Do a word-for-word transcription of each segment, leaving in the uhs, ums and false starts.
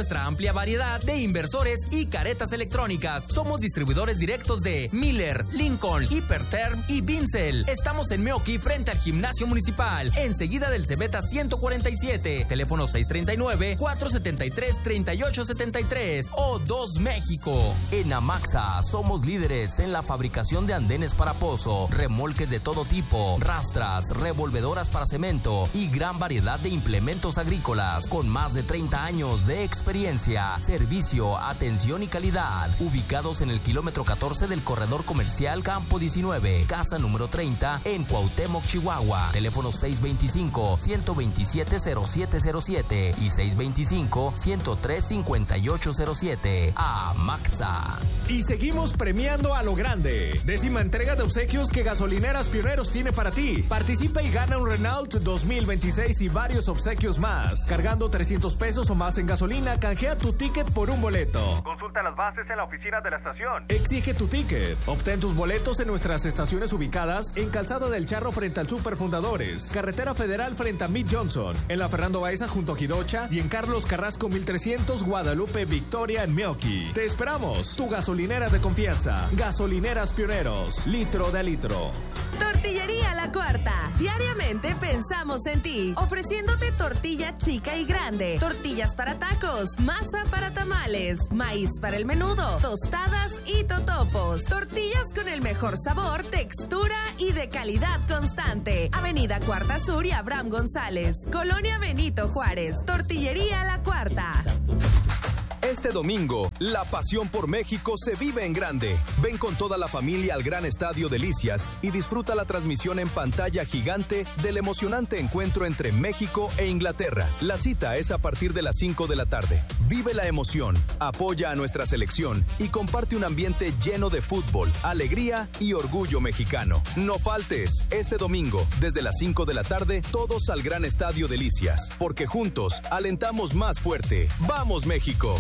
nuestra amplia variedad de inversores y caretas electrónicas. Somos distribuidores directos de Miller, Lincoln, Hiperterm y Vincel. Estamos en Meoqui frente al Gimnasio Municipal, enseguida del Cebeta ciento cuarenta y siete, teléfono seis treinta y nueve, cuatrocientos setenta y tres, treinta y ocho setenta y tres o dos México. En Amaxa somos líderes en la fabricación de andenes para pozo, remolques de todo tipo, rastras, revolvedoras para cemento y gran variedad de implementos agrícolas con más de treinta años de experiencia, servicio, atención y calidad. Ubicados en el kilómetro catorce del corredor comercial Campo diecinueve, casa número treinta en Cuauhtémoc, Chihuahua. Teléfono seis veinticinco, ciento veintisiete, cero siete cero siete y seis veinticinco, ciento tres, cincuenta y ocho cero siete. Amaxa. Y seguimos premiando a lo grande. Décima entrega de obsequios que Gasolineras Pioneros tiene para ti. Participa y gana un Renault dos mil veintiséis y varios obsequios más. Cargando trescientos pesos o más en gasolina, canjea tu ticket por un boleto. Consulta las bases en la oficina de la estación. Exige tu ticket. Obtén tus boletos en nuestras estaciones ubicadas en Calzada del Charro frente al Super Fundadores, Carretera Federal frente a Mid Johnson, en la Fernando Baeza junto a Jidocha y en Carlos Carrasco mil trescientos, Guadalupe, Victoria en Meoqui. Te esperamos. Tu gasolinera de confianza. Gasolineras Pioneros. Litro de litro. Tortillería La Cuarta. Diariamente pensamos en ti, ofreciéndote tortilla chica y grande, tortillas para tacos, masa para tamales, maíz para el menudo, tostadas y totopos. Tortillas con el mejor sabor, textura y de calidad constante. Avenida Cuarta Sur y Abraham González, Colonia Benito Juárez. Tortillería La Cuarta. Este domingo, la pasión por México se vive en grande. Ven con toda la familia al Gran Estadio Delicias y disfruta la transmisión en pantalla gigante del emocionante encuentro entre México e Inglaterra. La cita es a partir de las cinco de la tarde. Vive la emoción, apoya a nuestra selección y comparte un ambiente lleno de fútbol, alegría y orgullo mexicano. No faltes, este domingo, desde las cinco de la tarde, todos al Gran Estadio Delicias, porque juntos alentamos más fuerte. ¡Vamos, México!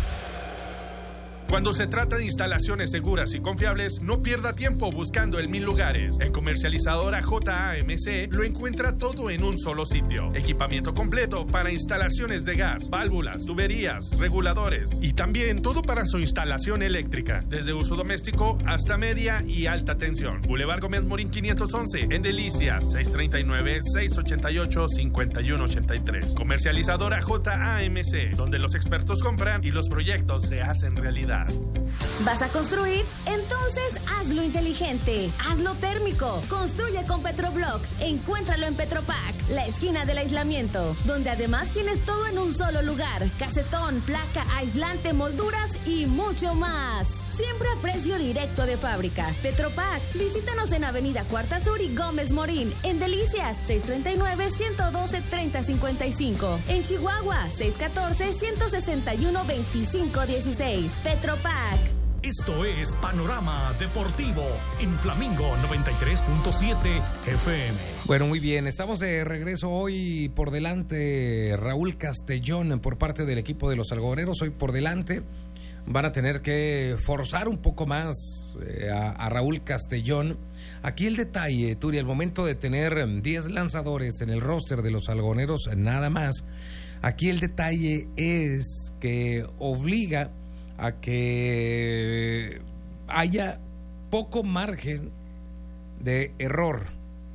Cuando se trata de instalaciones seguras y confiables, no pierda tiempo buscando en mil lugares. En Comercializadora J A M C lo encuentra todo en un solo sitio. Equipamiento completo para instalaciones de gas, válvulas, tuberías, reguladores y también todo para su instalación eléctrica, desde uso doméstico hasta media y alta tensión. Boulevard Gómez Morín quinientos once, en Delicias, seis treinta y nueve, seis ochenta y ocho, cincuenta y uno ochenta y tres. Comercializadora J A M C, donde los expertos compran y los proyectos se hacen realidad. ¿Vas a construir? Entonces hazlo inteligente, hazlo térmico. Construye con Petroblock. Encuéntralo en Petropac, la esquina del aislamiento, donde además tienes todo en un solo lugar: casetón, placa, aislante, molduras y mucho más. Siempre a precio directo de fábrica. Petropac. Visítanos en Avenida Cuarta Sur y Gómez Morín. En Delicias, seis treinta y nueve, ciento doce, treinta cincuenta y cinco. En Chihuahua, seis catorce, ciento sesenta y uno, veinticinco dieciséis. Petropac. Esto es Panorama Deportivo en Flamingo noventa y tres punto siete F M. Bueno, muy bien, estamos de regreso hoy. Por delante Raúl Castellón por parte del equipo de los algodoneros. Hoy por delante van a tener que forzar un poco más eh, a, a Raúl Castellón. Aquí el detalle, Turi, al momento de tener diez lanzadores en el roster de los algodoneros nada más, aquí el detalle es que obliga a que haya poco margen de error,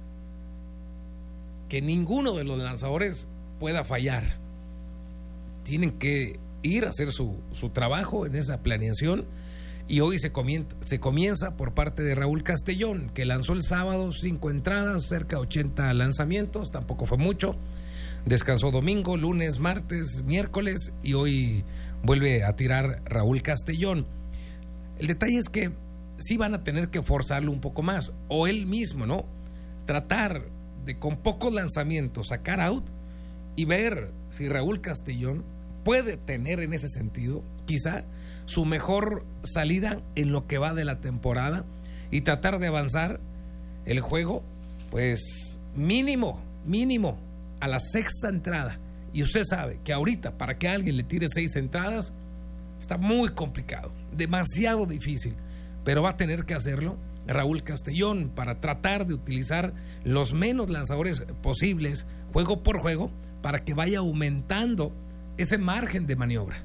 que ninguno de los lanzadores pueda fallar. Tienen que ir a hacer su, su trabajo en esa planeación, y hoy se comienza, se comienza por parte de Raúl Castellón, que lanzó el sábado cinco entradas, cerca de ochenta lanzamientos, tampoco fue mucho. Descansó domingo, lunes, martes, miércoles, y hoy vuelve a tirar Raúl Castellón. El detalle es que sí van a tener que forzarlo un poco más, o él mismo, ¿no? Tratar de, con pocos lanzamientos, sacar out y ver si Raúl Castellón puede tener en ese sentido quizá su mejor salida en lo que va de la temporada, y tratar de avanzar el juego, pues mínimo, mínimo a la sexta entrada. Y usted sabe que ahorita para que alguien le tire seis entradas está muy complicado, demasiado difícil, pero va a tener que hacerlo Raúl Castellón para tratar de utilizar los menos lanzadores posibles juego por juego, para que vaya aumentando ese margen de maniobra.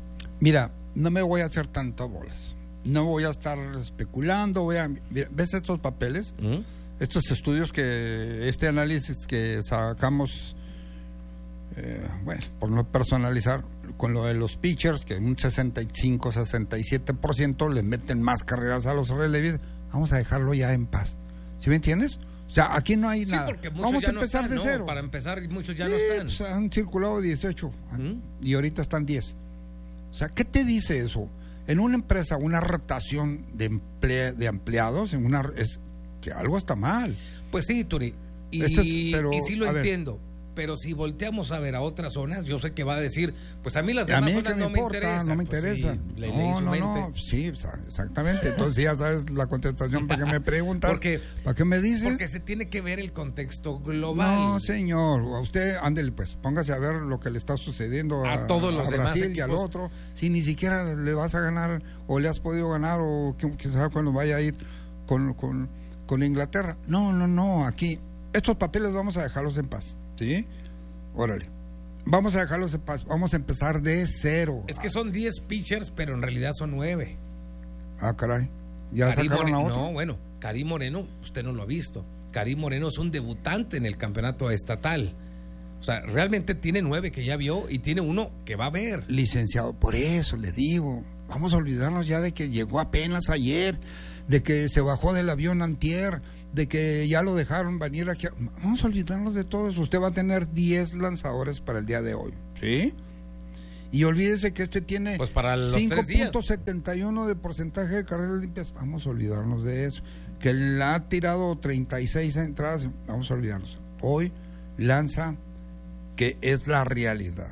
Mira, no me voy a hacer tantas bolas. No voy a estar especulando. Voy a, ¿ves estos papeles? ¿Mm? Estos estudios que, este análisis que sacamos, eh, bueno, por no personalizar, con lo de los pitchers, que un sesenta y cinco, sesenta y siete por ciento le meten más carreras a los relevistas, vamos a dejarlo ya en paz. ¿Sí me entiendes? O sea, aquí no hay sí, nada. Vamos a empezar no están, de cero. No, para empezar, muchos ya sí, no están. Pues han circulado dieciocho ¿Mm? Y ahorita están diez. O sea, ¿qué te dice eso? En una empresa, una rotación de, emple de empleados, en una es que algo está mal. Pues sí, Turi. Y, es, pero, y sí lo entiendo. Ver. Pero si volteamos a ver a otras zonas, yo sé que va a decir, pues a mí las demás a mí zonas me no, importa, me interesan, no me pues interesan. Sí, le, no, le no, no, sí, exactamente. Entonces ya sabes la contestación para qué me preguntas. Porque, ¿para qué me dices? Porque se tiene que ver el contexto global. No, señor. A usted, ándele pues, póngase a ver lo que le está sucediendo a, a todos los a demás Brasil equipos. Y al otro. Si ni siquiera le vas a ganar o le has podido ganar o que, que sabe cuando vaya a ir con, con, con Inglaterra. No, no, no. Aquí, estos papeles vamos a dejarlos en paz. ¿Sí? Órale, vamos a dejarlos en paz, vamos a empezar de cero. Es que son diez pitchers, pero en realidad son nueve. Ah, caray, ya Karim sacaron Moreno, a otro. No, bueno, Karim Moreno, usted no lo ha visto. Karim Moreno es un debutante en el campeonato estatal. O sea, realmente tiene nueve que ya vio y tiene uno que va a ver. Licenciado, por eso le digo, vamos a olvidarnos ya de que llegó apenas ayer, de que se bajó del avión antier, de que ya lo dejaron venir aquí. Vamos a olvidarnos de todo eso. Usted va a tener diez lanzadores para el día de hoy, ¿sí? Y olvídese que este tiene pues para cinco punto setenta y uno de porcentaje de carreras limpias. Vamos a olvidarnos de eso. Que él ha tirado treinta y seis entradas. Vamos a olvidarnos. Hoy lanza, que es la realidad,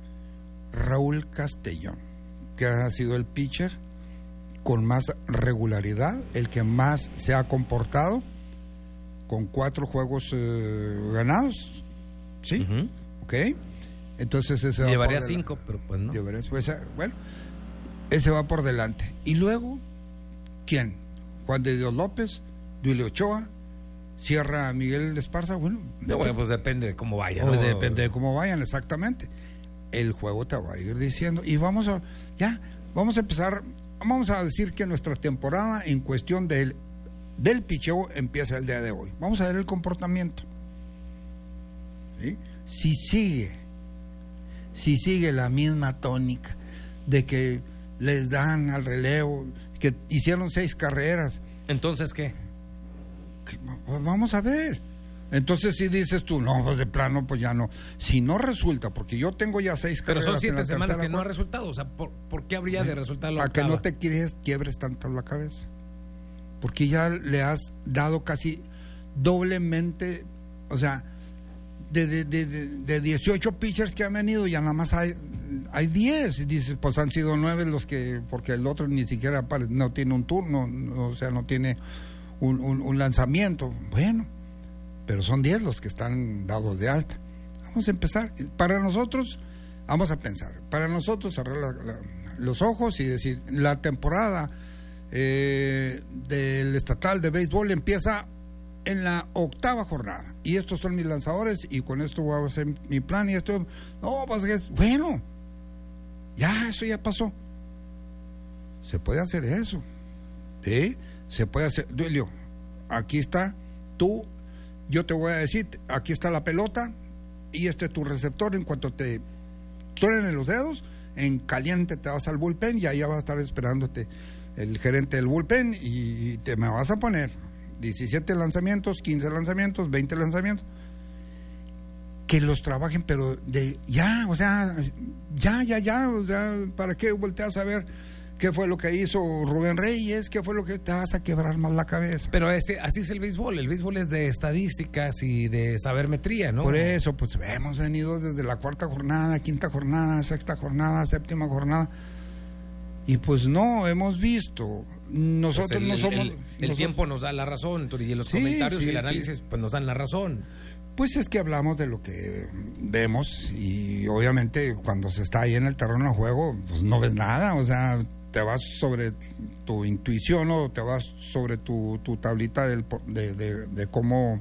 Raúl Castellón, que ha sido el pitcher con más regularidad, el que más se ha comportado, con cuatro juegos eh, ganados, ¿sí? Uh-huh. ¿Ok? Entonces ese va llevaría por cinco, pero pues no. Llevaría, pues, bueno, ese va por delante. Y luego, ¿quién? Juan de Dios López, Duilio Ochoa, cierra Miguel Esparza, bueno. No, bueno, pues depende de cómo vayan. Pues ¿no? Depende de cómo vayan, exactamente. El juego te va a ir diciendo. Y vamos a, ya, vamos a empezar, vamos a decir que nuestra temporada en cuestión del del picheo empieza el día de hoy. Vamos a ver el comportamiento. ¿Sí? Si sigue, si sigue la misma tónica de que les dan al relevo, que hicieron seis carreras. ¿Entonces qué? Que, pues vamos a ver. Entonces si dices tú, no, pues de plano, pues ya no. Si no resulta, porque yo tengo ya seis Pero carreras. Pero son siete semanas que no ha cuarta. resultado. O sea, ¿por, ¿por qué habría de resultar la Para octava? que no te quiebres, quiebres tanto la cabeza. Porque ya le has dado casi doblemente, o sea, de, de, de, de dieciocho pitchers que han venido, ya nada más hay, hay diez. Y dices, pues han sido nueve los que, porque el otro ni siquiera no tiene un turno, no, o sea, no tiene un, un, un lanzamiento. Bueno, pero son diez los que están dados de alta. Vamos a empezar. Para nosotros, vamos a pensar, para nosotros cerrar la, la, los ojos y decir, la temporada Eh, del estatal de béisbol empieza en la octava jornada y estos son mis lanzadores y con esto voy a hacer mi plan y esto no, pues bueno, ya eso ya pasó. Se puede hacer eso, ¿sí? Se puede hacer. Duilio, aquí está tú, yo te voy a decir, aquí está la pelota y este es tu receptor. En cuanto te truenen los dedos, en caliente te vas al bullpen y ahí va a estar esperándote el gerente del bullpen y te me vas a poner diecisiete lanzamientos, quince lanzamientos, veinte lanzamientos, que los trabajen, pero de ya, o sea, ya, ya, ya, o sea, ¿para qué volteas a ver qué fue lo que hizo Rubén Reyes? ¿Qué fue lo que te vas a quebrar más la cabeza? Pero ese, así es el béisbol, el béisbol es de estadísticas y de sabermetría, ¿no? Por eso, pues hemos venido desde la cuarta jornada, quinta jornada, sexta jornada, séptima jornada. Y pues no, hemos visto, nosotros pues el, no somos... El, el, el nosotros, tiempo nos da la razón, y los sí, comentarios sí, y el análisis sí. pues nos dan la razón. Pues es que hablamos de lo que vemos y obviamente cuando se está ahí en el terreno de juego, pues no ves nada, o sea, te vas sobre tu intuición o te vas sobre tu, tu tablita del, de, de, de cómo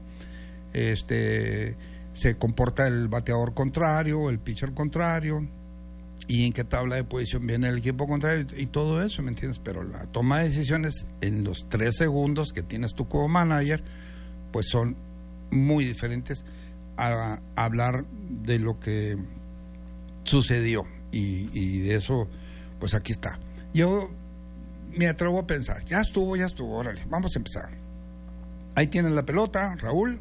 este se comporta el bateador contrario, el pitcher contrario. y en qué tabla de posición viene el equipo contrario y todo eso, ¿me entiendes? Pero la toma de decisiones en los tres segundos que tienes tú como manager, pues son muy diferentes a, a hablar de lo que sucedió y, y de eso, pues aquí está. Yo me atrevo a pensar, ya estuvo, ya estuvo, órale, vamos a empezar. Ahí tienes la pelota, Raúl,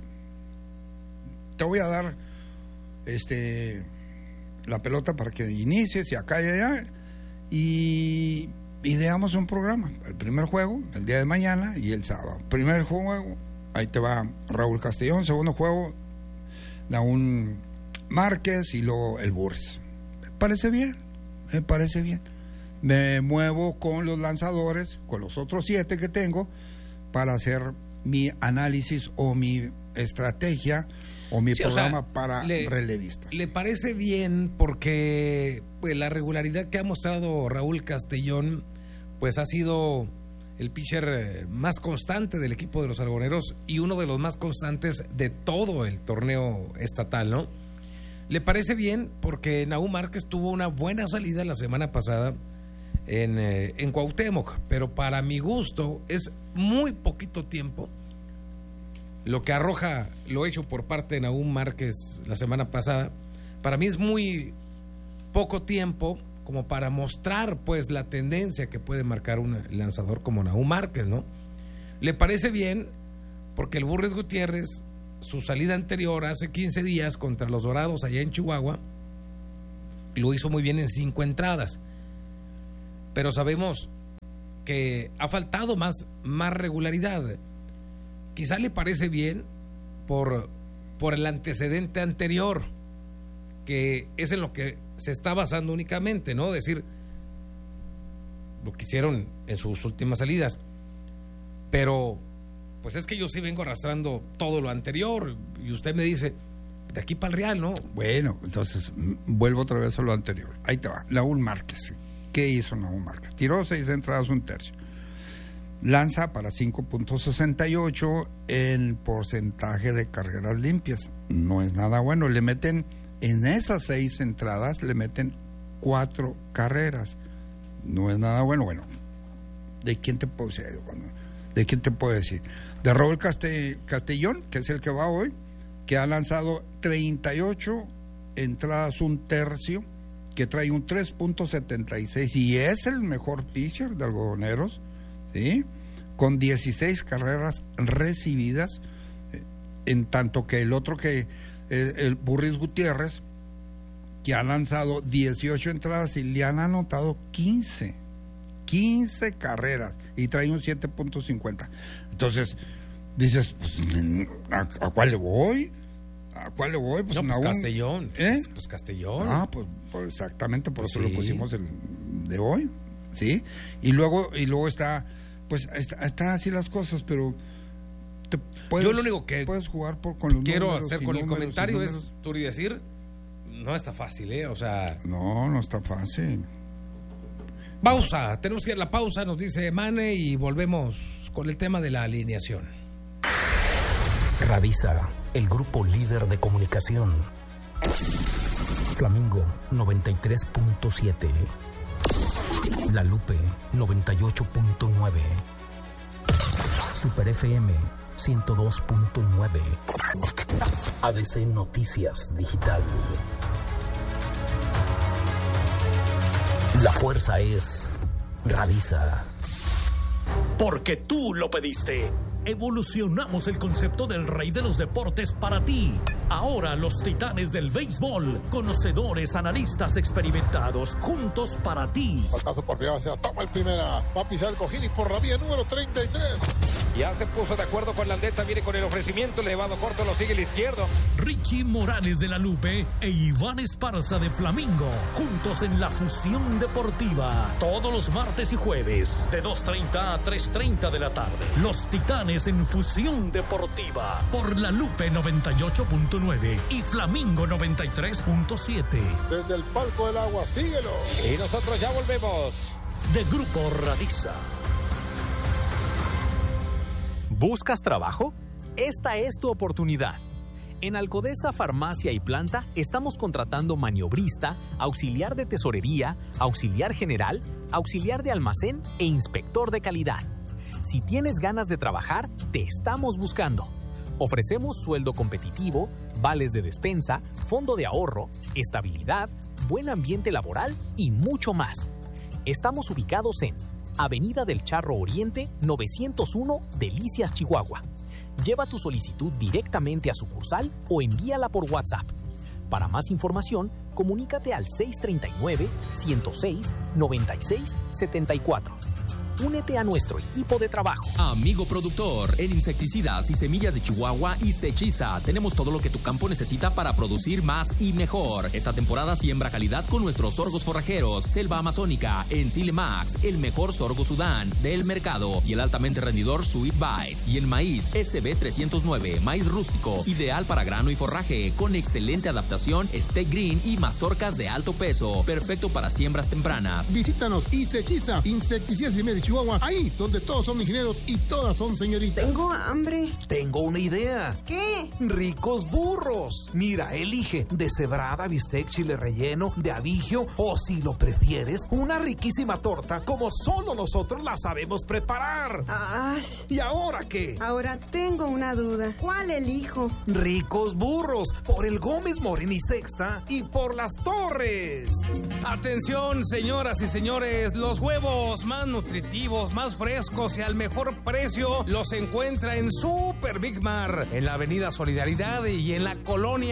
te voy a dar este la pelota para que inicies y acá y allá y ideamos un programa, el primer juego el día de mañana y el sábado. Primer juego, ahí te va Raúl Castellón. Segundo juego, Nahum Márquez y luego el Burris. Me parece bien, me parece bien. Me muevo con los lanzadores, con los otros siete que tengo, para hacer mi análisis o mi estrategia o mi sí, programa o sea, para le, relevistas. ¿Le parece bien? Porque pues, la regularidad que ha mostrado Raúl Castellón, pues ha sido el pitcher más constante del equipo de los Argoneros y uno de los más constantes de todo el torneo estatal, ¿no? ¿Le parece bien? Porque Nahum Márquez tuvo una buena salida la semana pasada en, eh, en Cuauhtémoc, pero para mi gusto es muy poquito tiempo lo que arroja lo hecho por parte de Nahum Márquez la semana pasada. Para mí es muy poco tiempo como para mostrar pues la tendencia que puede marcar un lanzador como Nahum Márquez, ¿no? ¿Le parece bien? Porque el Burris Gutiérrez, su salida anterior hace quince días contra los Dorados allá en Chihuahua, lo hizo muy bien en cinco entradas, pero sabemos que ha faltado más, más regularidad. Quizá le parece bien por, por el antecedente anterior, que es en lo que se está basando únicamente, ¿no? Decir lo que hicieron en sus últimas salidas. Pero, pues es que yo sí vengo arrastrando todo lo anterior y usted me dice, de aquí para el Real, ¿no? Bueno, entonces vuelvo otra vez a lo anterior. Ahí te va, Nahum Márquez. ¿Qué hizo Nahum Márquez? Tiró seis entradas, un tercio. Lanza para cinco punto sesenta y ocho en porcentaje de carreras limpias. No es nada bueno. Le meten, en esas seis entradas, le meten cuatro carreras. No es nada bueno. Bueno, ¿de quién te puedo decir? ¿De quién te puedo decir? De Raúl Castell- Castellón, que es el que va hoy, que ha lanzado treinta y ocho entradas, un tercio, que trae un tres punto setenta y seis y es el mejor pitcher de Algodoneros, ¿sí? Con dieciséis carreras recibidas, en tanto que el otro que eh, el Burris Gutiérrez, que ha lanzado dieciocho entradas y le han anotado quince carreras y trae un siete punto cincuenta. Entonces dices, pues, ¿a, a cuál le voy? ¿A cuál le voy? Pues, no, pues Nahum, Castellón. ¿eh? Pues Castellón. Ah, pues, pues exactamente, por eso Sí. lo pusimos el de hoy, ¿sí? Y luego, y luego está, pues está, está así las cosas, pero te puedes, Yo lo único que puedes jugar por, con los quiero números hacer y con el números y comentario es, números. Turi, decir, no está fácil, ¿eh? O sea, No, no está fácil. pausa, tenemos que ir a la pausa, nos dice Mane, y volvemos con el tema de la alineación. Radisa, el grupo líder de comunicación. Flamingo noventa y tres punto siete. La Lupe noventa y ocho punto nueve. Super F M ciento dos punto nueve. A D C Noticias Digital. La fuerza es Radisa. Porque tú lo pediste. Evolucionamos el concepto del rey de los deportes para ti. Ahora los titanes del béisbol, conocedores, analistas experimentados, juntos para ti. Faltazo por primera base, toma el primera, va a pisar el cojín y por la vía número treinta y tres. Ya se puso de acuerdo con Landeta, viene con el ofrecimiento, elevado corto, lo sigue el izquierdo. Richie Morales de la Lupe e Iván Esparza de Flamingo, juntos en la fusión deportiva. Todos los martes y jueves, de dos treinta a tres treinta de la tarde. Los titanes en fusión deportiva, por la Lupe noventa y ocho punto nueve y Flamingo noventa y tres punto siete. Desde el palco del agua, síguelo. Y nosotros ya volvemos. De Grupo Radisa. ¿Buscas trabajo? Esta es tu oportunidad. En Alcodesa Farmacia y Planta estamos contratando maniobrista, auxiliar de tesorería, auxiliar general, auxiliar de almacén e inspector de calidad. Si tienes ganas de trabajar, te estamos buscando. Ofrecemos sueldo competitivo, vales de despensa, fondo de ahorro, estabilidad, buen ambiente laboral y mucho más. Estamos ubicados en Avenida del Charro Oriente, novecientos uno, Delicias, Chihuahua. Lleva tu solicitud directamente a sucursal o envíala por WhatsApp. Para más información, comunícate al seis tres nueve, uno cero seis, nueve seis siete cuatro. Únete a nuestro equipo de trabajo. Amigo productor, en insecticidas y semillas de Chihuahua y Sechiza tenemos todo lo que tu campo necesita para producir más y mejor. Esta temporada siembra calidad con nuestros sorgos forrajeros, Selva Amazónica, Enzile Max, el mejor sorgo Sudán del mercado y el altamente rendidor Sweet Bites. Y el maíz S B trescientos nueve, maíz rústico, ideal para grano y forraje, con excelente adaptación, Steak Green y mazorcas de alto peso, perfecto para siembras tempranas. Visítanos y Sechiza, insecticidas y medio Chihuahua, ahí donde todos son ingenieros y todas son señoritas. Tengo hambre. Tengo una idea. ¿Qué? Ricos burros. Mira, elige deshebrada, bistec, chile relleno, de abigio o, si lo prefieres, una riquísima torta como solo nosotros la sabemos preparar. Ay. ¿Y ahora qué? Ahora tengo una duda. ¿Cuál elijo? Ricos burros, por el Gómez Morín y Sexta y por Las Torres. Atención, señoras y señores, los huevos más nutritivos, más frescos y al mejor precio los encuentra en Super Big Mar, en la Avenida Solidaridad y en la colonia